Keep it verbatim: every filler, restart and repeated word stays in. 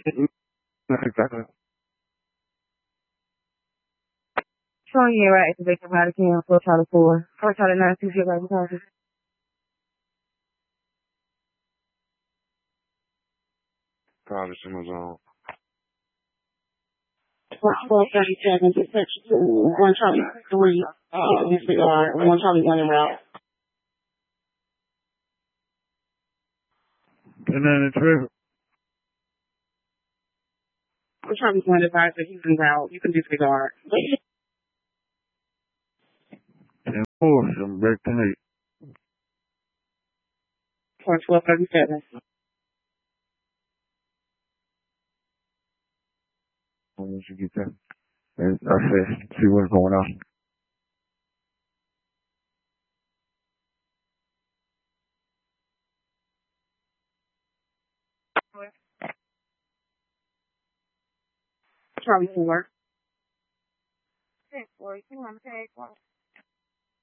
Not exactly. Showing you right at the victim how to can four Charlie four. Four Charlie nine two zero right causes. Probably some was on. Twelve thirty seven to section one Charlie three. Uh, disregard one Charlie one en route. And then it's river. One Charlie one advisor he's en route. You can disregard. And four, some break to eight. For twelve thirty seven. Once you get that, and I said, see what's going on. Charlie four. Okay, four. You want to take one?